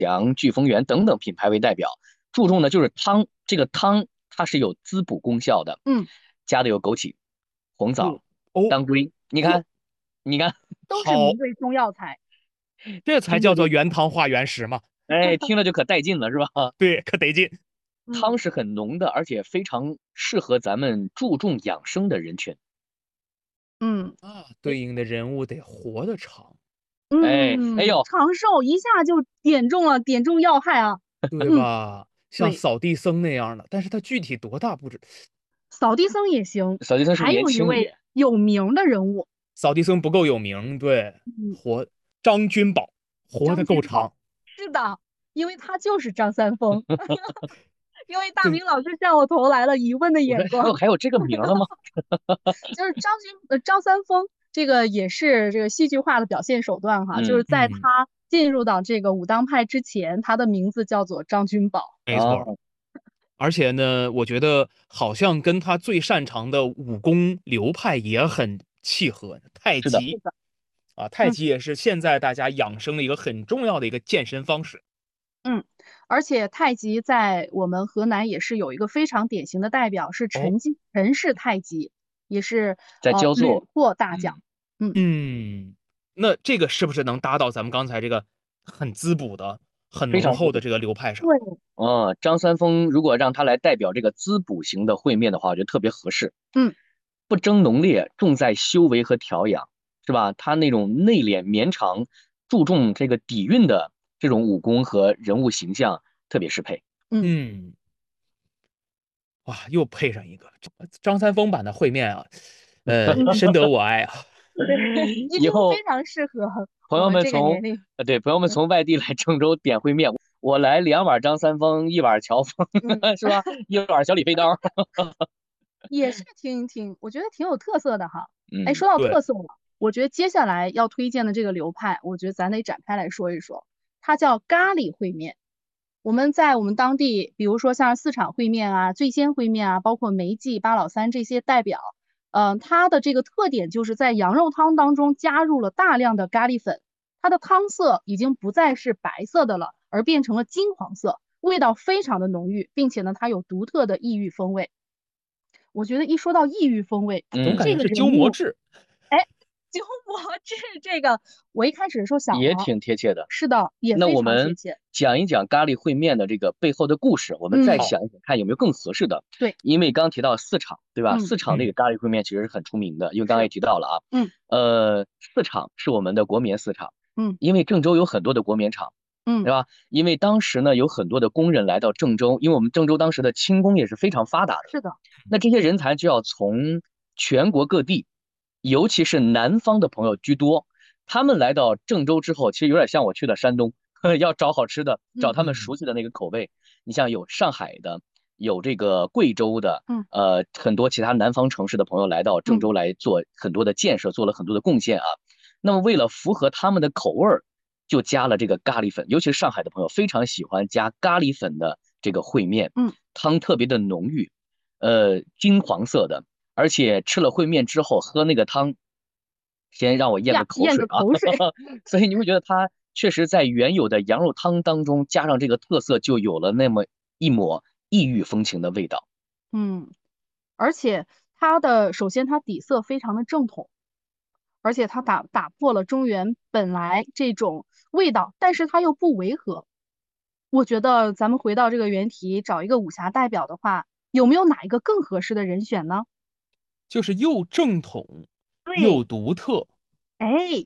祥、聚丰源等等品牌为代表，注重的就是汤，这个汤它是有滋补功效的， 嗯， 加的有枸杞、红哦枣、 哦， 当归，你哟， 看，你看， 都是好， 名贵中药材。 这才叫做原汤化原食嘛。 哎，听了就可带劲了，是吧？ 对，可得劲嗯汤是很浓的，而且非常适合咱们注重养生的人群。 嗯啊！对应的人物得活得长， 哎呦， 长寿一下就点中要害啊。 对嗯， 吧？像对， 扫地僧那样的，但是他具体多大不知。 扫地僧也行， 扫地僧是不是还年有一位轻一点？ 有名的人物， 扫地僧不够有名，对， 嗯， 活张君宝活得张君宝。 够长， 是的，因为他就是张三丰。因为大对， 明老师向我投来了疑问的我说眼光。 还有这个名了吗？ 就是张三丰这个也是这个戏剧化的表现手段哈，就是嗯在嗯， 他进入到这个武当派之前，他的名字叫做张君宝。 没错。 啊， 而且呢，我觉得好像跟他最擅长的武功流派也很契合，太是的， 极是的。 啊，太嗯极也是现在大家养生的一个很重要的一个健身方式。 嗯，而且太极在我们河南也是有一个非常典型的代表，是哦， 陈氏太极，也是在焦屡作， 获大奖。 嗯， 嗯， 嗯，那这个是不是能搭到咱们刚才这个很滋补的、很非常滋补。 浓厚的这个流派上？ 对。 张三丰如果让他来代表这个滋补型的烩面的话，我觉得特别合适。 嗯不争浓烈，重在修为和调养，是吧？他那种内敛绵长，注重这个底蕴的这种武功和人物形象，特别适配。 嗯， 嗯，哇，又配上一个张三丰版的烩面啊，深得我爱啊。 对，一听以后非常适合朋友我们们从这个年龄。 对朋友们嗯从外地来郑州点烩面，我来2碗张三丰，1碗乔峰， 嗯。 是吧？1碗小李飞刀。 也是我觉得挺有特色的哈。哎， 嗯， 说到对， 特色了，我觉得接下来要推荐的这个流派，我觉得咱得展开来说一说，它叫咖喱烩面。我们在我们当地，比如说像四场烩面啊、醉仙烩面啊，包括梅记、八老三这些代表，它的这个特点就是在羊肉汤当中加入了大量的咖喱粉，它的汤色已经不再是白色的了，而变成了金黄色，味道非常的浓郁，并且呢，它有独特的异域风味。我觉得一说到异域风味，这个总感觉是人物， 鸠摩智。 哎，鸠摩智这个，我一开始的时候想也了， 挺贴切的。 是的，也那非我们常贴切。 讲一讲咖喱烩面的这个背后的故事，我们再嗯， 好， 想一想看有没有更合适的。 对。 因为刚提到四厂，对吧？ 嗯， 四厂那个嗯， 咖喱烩面其实是很出名的，因为刚才是。 也提到了啊。 嗯四厂是我们的国棉四厂， 嗯因为郑州有很多的国棉厂， 嗯， 对吧？因为当时呢有很多的工人来到郑州，因为我们郑州当时的轻工业是非常发达的， 是的。 那这些人才就要从全国各地，尤其是南方的朋友居多。他们来到郑州之后，其实有点像我去了山东，要找好吃的，找嗯他们嗯， 熟悉的那个口味。你像有上海的，有这个贵州的， 嗯很多其他南方城市的朋友来到郑嗯州来做很多的建设，做了很多的贡献啊。那么为了符合他们的口味儿，就加了这个咖喱粉，尤其是上海的朋友非常喜欢加咖喱粉的这个烩面， 嗯， 汤特别的浓郁，金黄色的，而且吃了烩面之后喝那个汤，先让我咽个呀，咽口水啊， 个口水。 所以你会觉得它确实在原有的羊肉汤当中加上这个特色，就有了那么一抹异域风情的味道。 嗯，而且首先它底色非常的正统，而且它打破了中原本来这种味道，但是它又不违和。我觉得咱们回到这个原题，找一个武侠代表的话，有没有哪一个更合适的人选呢？ 就是又正统又对。 独特， 哎。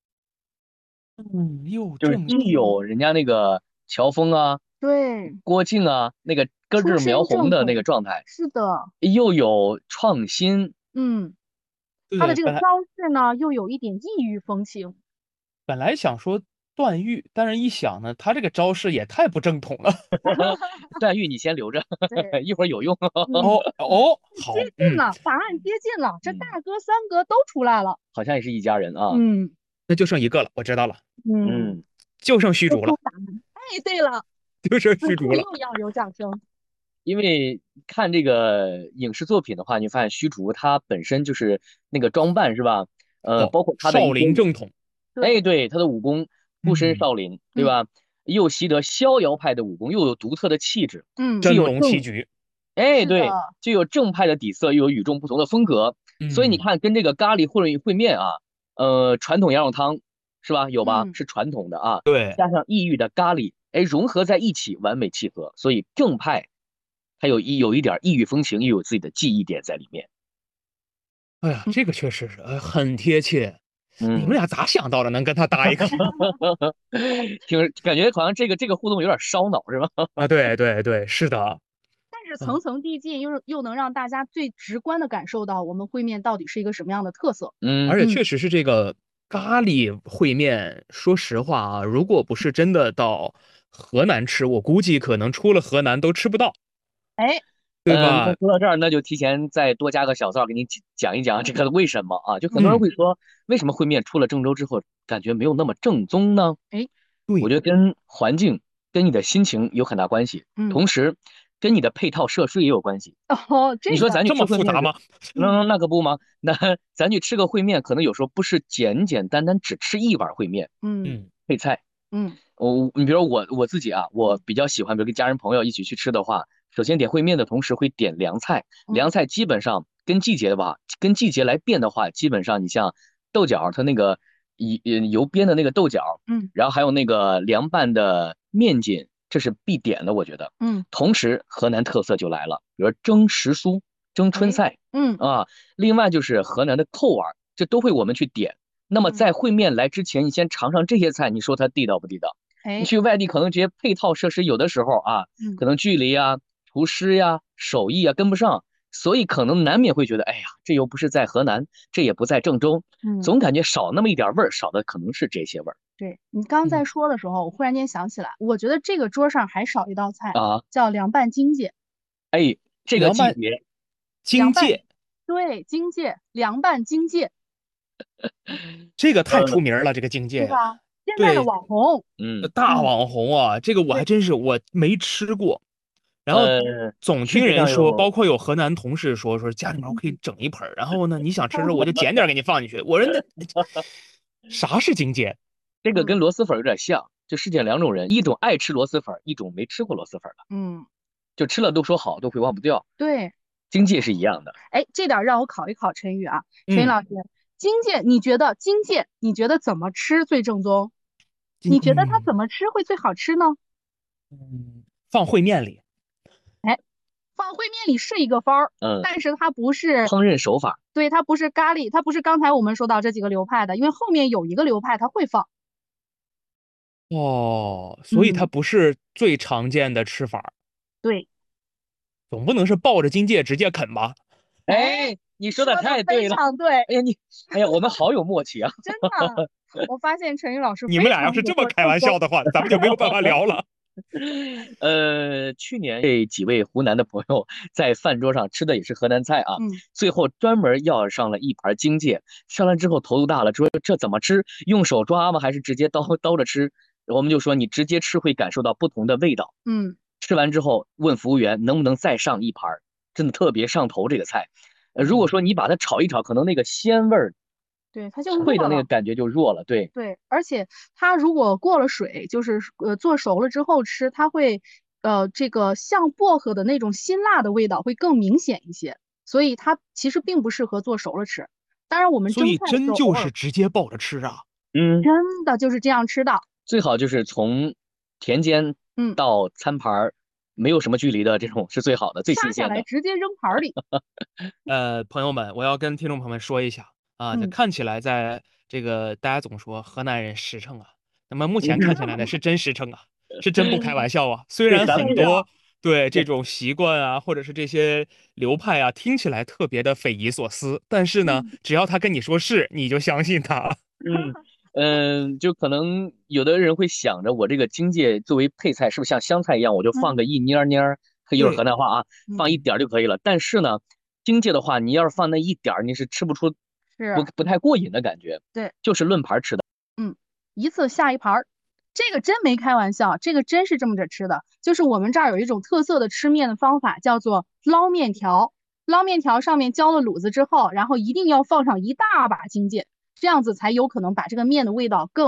又就是既正统。 有人家那个乔峰啊、 对， 郭靖啊那个根出正苗身正红的那个统。 状态， 是的。 又有创新， 嗯，他的对， 这个招式呢，又有一点异域风情。 本来想说段誉，但是一想呢，他这个招式也太不正统了。 段誉你先留着， 对。 一会儿有用。 嗯， 哦哦， 接好， 近了，答案接近了，这嗯， 大哥三哥都出来了。 好像也是一家人啊。 嗯那就剩一个了，我知道了， 嗯， 嗯， 就剩虚说竹了， 出答案。哎，对了， 就剩此处虚竹了。 又要有掌声。 因为看这个影视作品的话，你发现虚竹他本身就是那个装扮是吧？ 哦， 包括他的少一些， 林正统。 哎， 对。 对，他的武功出身嗯， 少林，对嗯吧？ 又习得逍遥派的武功，又有独特的气质， 嗯， 真既有正， 龙棋局。 哎， 是的， 对，既有正派的底色，又有与众不同的风格。所以你嗯， 看，跟这个咖喱烩面啊，传统羊肉汤是吧？有吧？ 嗯， 是传统的啊， 对。 加上异域的咖喱，哎，融合在一起，完美契合。所以正派它有一点异域风情，又有自己的记忆点在里面。 哎呀， 嗯这个确实是，很贴切。你们嗯， 俩咋想到的，能跟他搭一块儿？ 感觉好像这个互动有点烧脑是吧？ 啊，对对对，是的。 但是层嗯， 层递进，又能让大家最直观的感受到我们烩面到底是一个什么样的特色。 嗯， 而且确实是这个咖喱烩面，说实话啊，如果不是真的到河南吃，我估计可能出了河南都吃不到， 哎， 那对吧？ 说到这儿，那就提前再多加个小灶，给你讲一讲这个为什么啊？就很多人嗯， 会说，为什么烩面出了郑州之后，感觉没有那么正宗呢？ 哎， 我对。 觉得跟环境、跟你的心情有很大关系， 嗯， 同时跟你的配套设施也有关系。 哦，这个， 你说咱去这吃烩面是， 么复杂吗？ 嗯那可不吗？那咱去吃个烩面，可能有时候不是简简单单只吃一碗烩面， 嗯嗯配菜。 嗯你比如我自己啊，我比较喜欢，比如跟家人朋友一起去吃的话，首先点烩面的同时会点凉菜， 嗯凉菜基本上跟季节来变的话，基本上你像豆角，它那个油煸的那个豆角， 嗯然后还有那个凉拌的面筋，这是必点的，我觉得。 嗯， 同时，河南特色就来了，比如蒸时蔬、蒸春哎， 菜嗯啊，另外就是河南的扣碗，这都会我们去点。那么嗯， 在烩面来之前，你先尝尝这些菜，你说它地道不地道？你哎， 去外地可能这些配套设施有的时候啊， 嗯可能距离啊、厨师呀、手艺啊跟不上，所以可能难免会觉得，哎呀，这又不是在河南，这也不在郑州， 嗯， 总感觉少那么一点味儿，少的可能是这些味儿对你刚在嗯， 说的时候，我忽然间想起来，我觉得这个桌上还少一道菜， 啊。 叫凉拌荆芥。 哎，这个凉拌季节， 凉拌， 荆芥， 对，荆芥，凉拌荆芥， 这个太出呃， 名儿了，这个荆芥呀。 对吧？现在的对， 网红， 大嗯， 网红啊，这个我还对， 真是我没吃过。然后总听世界人说， 上有包括有河南同事说家里面我可以嗯， 整一盆儿，然后呢，你想吃的时候我就捡点儿给你放进去。我说那啥是荆芥？ 这个跟嗯螺蛳粉有点像，就世界两种人，一种爱吃螺蛳粉，一种没吃过螺蛳粉的， 嗯， 就吃了都说好，都会忘不掉。 对， 荆芥是一样的。 哎，这点儿让我考一考陈宇啊，陈宇嗯， 老师，荆芥你觉得怎么吃最正宗？ 荆你觉得它怎么吃会最好吃呢？ 放烩面里。 哎，放烩面里是一个方儿， 嗯， 但是它不是， 烹饪手法， 对，它不是咖喱，它不是刚才我们说到这几个流派的，因为后面有一个流派它会放， 哦，所以它嗯， 不是最常见的吃法儿， 对， 总不能是抱着荆芥直接啃吧？ 哎， 哎，你说的说的非太对了。 常对， 哎呀，哎呀，我们好有默契啊。 真的，我发现陈宇老师你们俩要非常有是这么开过正宗， 玩笑的话，咱们就没有办法聊了。 去年这几位湖南的朋友在饭桌上吃的也是河南菜啊， 嗯最后专门要上了一盘荆芥，上来之后头都大了，说这怎么吃？用手抓吗？还是直接刀着吃？我们就说你直接吃会感受到不同的味道。 嗯吃完之后问服务员能不能再上一盘，真的特别上头这个菜。如果嗯， 说你把它炒一炒，可能那个鲜味儿、 对，它就脆的弱了。 那个感觉就弱了。对， 对，而且它如果过了水，就是做熟了之后吃，它会这个像薄荷的那种辛辣的味道会更明显一些，所以它其实并不适合做熟了吃。当然，我们所以蒸菜的时真就候偶尔是直接抱着吃啊。 嗯， 真的就是这样吃的。 最好就是从田间嗯， 到餐盘儿没有什么距离的这种是最好的、最新下鲜的。 来直接扔盘儿里。 朋友们，我要跟听众朋友们说一下啊，这嗯， 看起来在这个大家总说河南人实诚啊，那么目前看起来呢是真实诚啊，是真不开玩笑啊。虽对， 然咱们对的， 很多对这种习惯啊，或者是这些流派啊，听起来特别的匪夷所思，但是呢， 嗯只要他跟你说是，你就相信他。 嗯就可能有的人会想着，我这个荆芥作为配菜，是不是像香菜一样，我就放嗯个一捏儿捏儿，可以用河对， 南话啊， 嗯， 放一点儿就可以了。但是呢，荆芥的话，你要是放那一点儿，你是吃不出不是， 不太过瘾的感觉， 对， 就是论盘儿吃的。 嗯，一次下一盘儿，这个真没开玩笑，这个真是这么着吃的。就是我们这儿有一种特色的吃面的方法，叫做捞面条。捞面条上面浇了卤子之后，然后一定要放上一大把荆芥，这样子才有可能把这个面的味道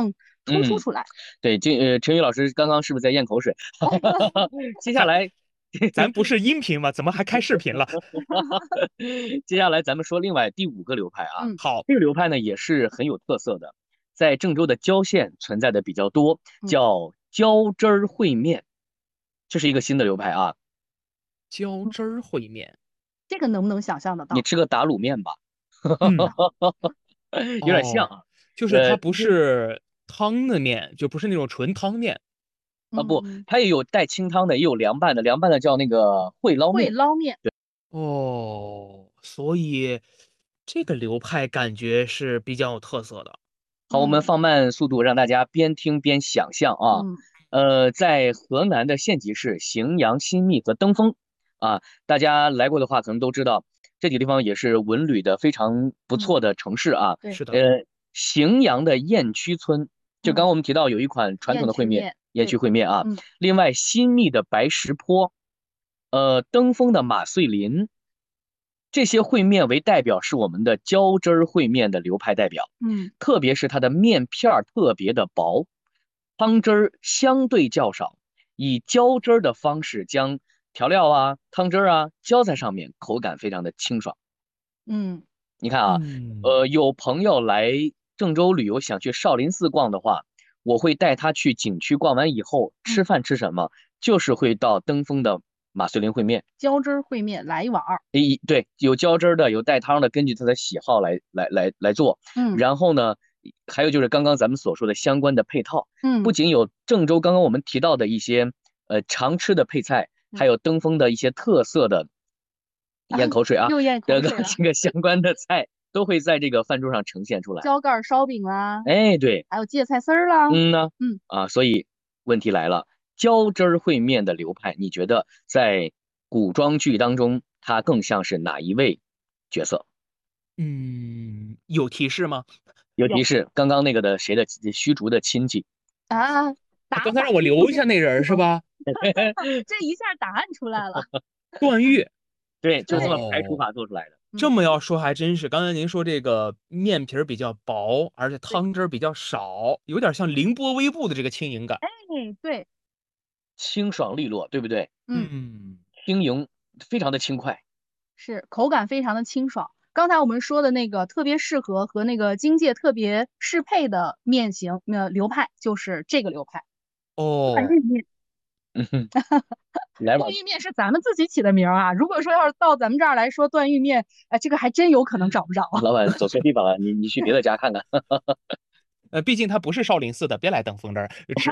突出嗯， 出来。 对，陈宇老师刚刚是不是在咽口水？接下来， 咱不是音频吗？怎么还开视频了？ 接下来咱们说另外第5个流派啊。 嗯好， 这个流派呢也是很有特色的，在郑州的郊县存在的比较多， 嗯叫浇汁儿烩面，这是一个新的流派啊。 浇汁儿烩面。 这个能不能想象得到？ 你吃个打卤面吧， 嗯， 有点像哦， 啊。 就是它不是汤的面，就不是那种纯汤面。 不， 嗯， 它也有带清汤的，也有凉拌的，凉拌的叫那个烩捞会面。 捞面。 哦，所以这个流派感觉是比较有特色的。 好，我们嗯放慢速度，让大家边听边想象啊。 嗯在河南的县级市荥阳、新密和登封啊，大家来过的话，可能都知道这几个地方也是文旅的非常不错的城市啊。 对， 是的， 荥阳的雁曲村，就刚刚我们提到有一款传统的烩面， 雁雁曲烩面啊。 嗯另外，新密的白石坡，登封的马穗林，这些烩面为代表是我们的浇汁儿烩面的流派代表。 嗯特别是它的面片儿特别的薄，汤汁儿相对较少，以浇汁儿的方式将调料啊、汤汁儿啊浇在上面，口感非常的清爽。 嗯你看啊， 嗯， 有朋友来郑州旅游，想去少林寺逛的话，我会带他去景区逛完以后，吃饭吃什么？就是会到登封的马穗林烩面。 浇汁儿烩面来一碗儿。 对，有浇汁儿的，有带汤的，根据他的喜好来做。 嗯然后呢，还有就是刚刚咱们所说的相关的配套，不嗯， 仅有郑州刚刚我们提到的一些常吃的配菜，还有登封的一些特色的咽口水啊， 又咽口水了。 这个相关的菜都会在这个饭桌上呈现出来。 浇盖儿烧饼啦， 哎，对， 还有芥菜丝儿啦。 呢， 嗯所以问题来了，浇汁儿烩面的流派，你觉得在古装剧当中，它更像是哪一位角色？ 嗯，有提示吗？ 有提示，刚刚那个的谁的虚竹的亲戚。 啊，答刚才让我留一下那人是吧？ 这一下答案出来了。 段誉。 对，就这么哦， 排除法做出来的。 这么要说还真是。刚才您说这个面皮儿比较薄，而且汤汁儿比较少，有点像凌波微步的这个轻盈感。 哎，对， 清爽利落，对不对？ 嗯， 嗯， 轻盈，非常的轻快。 是口感非常的清爽。刚才我们说的那个特别适合和那个荆芥特别适配的面型，流派就是这个流派。段哦， 誉面， 嗯哼，来吧， 段誉面是咱们自己起的名儿啊。如果说要是到咱们这儿来说段誉面，哎，这个还真有可能找不着啊。 老板走错地方了，你去别的家看看。 毕竟它不是少林寺的，别来登封这儿吃。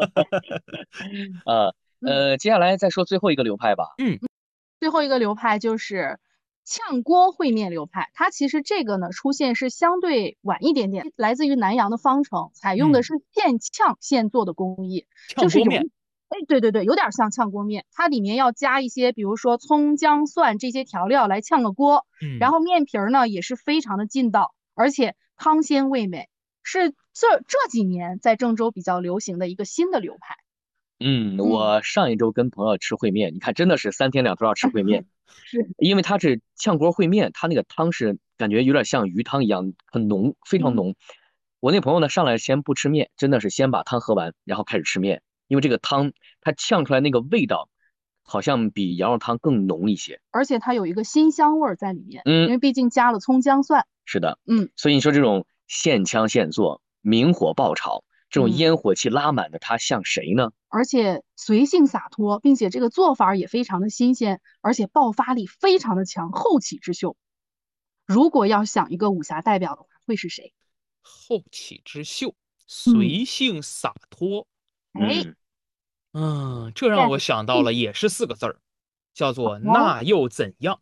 呃嗯接下来再说最后一个流派吧。 嗯最后一个流派就是炝锅烩面流派，它其实这个呢出现是相对晚一点点，来自于南阳的方城，采用的是现炝现做的工艺，就是有炝锅面。 哎，对对对，有点像炝锅面，它里面要加一些，比如说葱姜蒜这些调料来炝个锅，然嗯， 后面皮儿呢也是非常的劲道，而且汤鲜味美，是这几年在郑州比较流行的一个新的流派。 我上一周跟朋友吃烩面，你看真的是3天2头要吃烩面， 是， 因为它是炝锅烩面，它那个汤是感觉有点像鱼汤一样，很浓，非常浓。我那朋友呢上来先不吃面，真的是先把汤喝完，然后开始吃面，因为这个汤它炝出来那个味道，好像比羊肉汤更浓一些。 而且它有一个辛香味儿在里面，因嗯， 为毕竟加了葱姜蒜。 是的， 嗯所以你说这种现炝现做、明火爆炒，这种烟火气拉满的，它像谁呢？ 而且随性洒脱，并且这个做法也非常的新鲜，而且爆发力非常的强，后起之秀。如果要想一个武侠代表的话，会是谁？ 后起之秀，随性洒脱。 哎， 这让我想到了，也是4个字儿，叫做那又怎样？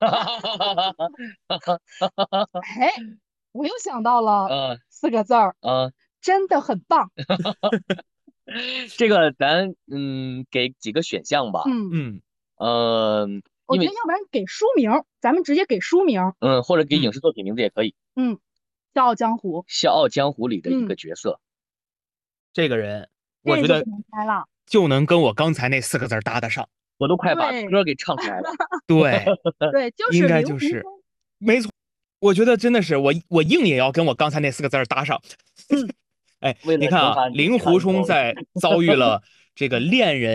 哎，我又想到了呃 4个字儿， 呃， 真的很棒。 这个咱给几个选项吧。 嗯，我因为觉得要不然给书名，咱们直接给书名。 或者给影视作品名字也可以， 笑傲江湖》。 《笑傲江湖》里的一个角色。 这个人，我觉得这就不能猜了。 就能跟我刚才那4个字儿搭得上。 我都快把对歌给唱出来了。 对， 对，就是应该刘就是洪峰。 没错。我觉得真的是我硬也要跟我刚才那4个字儿搭上。 哎， 为了你看啊， 惩罚你令狐串通。 冲在遭遇了这个恋人